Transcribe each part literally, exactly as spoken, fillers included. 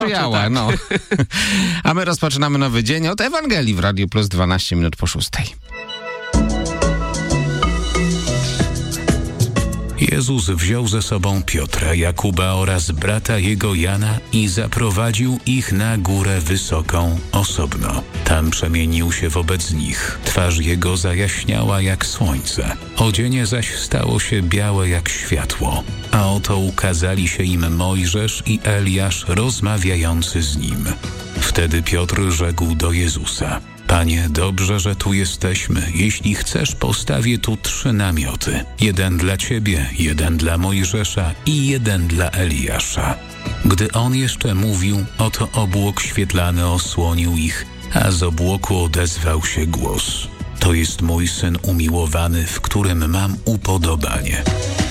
Jała, no. A my rozpoczynamy nowy dzień od Ewangelii w Radiu Plus dwanaście minut po szóstej. Jezus wziął ze sobą Piotra, Jakuba oraz brata jego Jana i zaprowadził ich na górę wysoką osobno. Tam przemienił się wobec nich. Twarz jego zajaśniała jak słońce. Odzienie zaś stało się białe jak światło. A oto ukazali się im Mojżesz i Eliasz rozmawiający z nim. Wtedy Piotr rzekł do Jezusa: Panie, dobrze, że tu jesteśmy. Jeśli chcesz, postawię tu trzy namioty. Jeden dla Ciebie, jeden dla Mojżesza i jeden dla Eliasza. Gdy on jeszcze mówił, oto obłok świetlany osłonił ich, a z obłoku odezwał się głos: To jest mój Syn umiłowany, w którym mam upodobanie.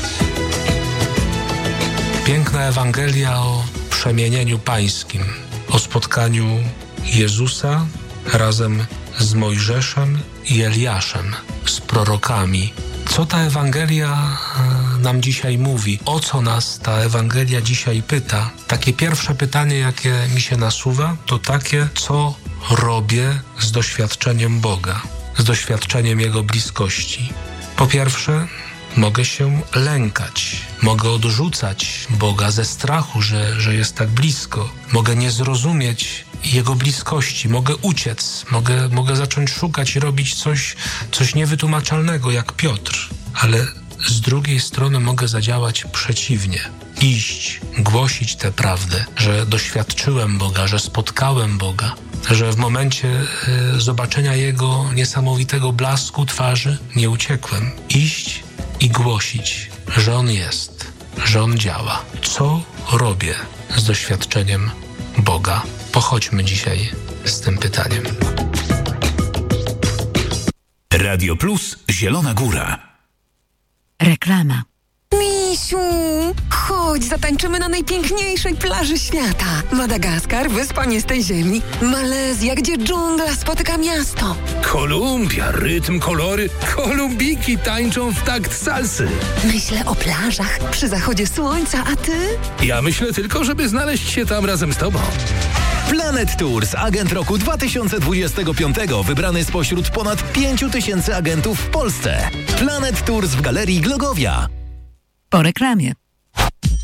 Piękna Ewangelia o przemienieniu pańskim, o spotkaniu Jezusa razem z Mojżeszem i Eliaszem, z prorokami. Co ta Ewangelia nam dzisiaj mówi? O co nas ta Ewangelia dzisiaj pyta? Takie pierwsze pytanie, jakie mi się nasuwa, to takie: co robię z doświadczeniem Boga, z doświadczeniem Jego bliskości? Po pierwsze, mogę się lękać, mogę odrzucać Boga ze strachu, że, że jest tak blisko. Mogę nie zrozumieć Jego bliskości, mogę uciec, mogę, mogę zacząć szukać i robić coś, coś niewytłumaczalnego, jak Piotr. Ale z drugiej strony mogę zadziałać przeciwnie. Iść, głosić tę prawdę, że doświadczyłem Boga, że spotkałem Boga, że w momencie y, zobaczenia Jego niesamowitego blasku twarzy nie uciekłem. Iść i głosić, że On jest, że On działa. Co robię z doświadczeniem Boga? Pochodźmy dzisiaj z tym pytaniem. Radio Plus Zielona Góra. Reklama. Misiu, chodź, zatańczymy na najpiękniejszej plaży świata. Madagaskar, wyspa nie z tej ziemi. Malezja, gdzie dżungla spotyka miasto. Kolumbia, rytm, kolory. Kolumbiki tańczą w takt salsy. Myślę o plażach przy zachodzie słońca, a ty? Ja myślę tylko, żeby znaleźć się tam razem z tobą. Planet Tours, agent roku dwa tysiące dwudziestego piątego, wybrany spośród ponad pięciu tysięcy agentów w Polsce. Planet Tours w Galerii Glogowia. Po reklamie.